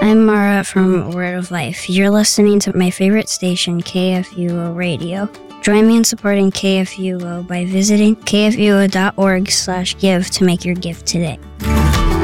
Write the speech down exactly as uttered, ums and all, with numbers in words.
I'm Mara from Word of Life. You're listening to my favorite station, K F U O Radio. Join me in supporting K F U O by visiting kfuo.org slash give to make your gift today.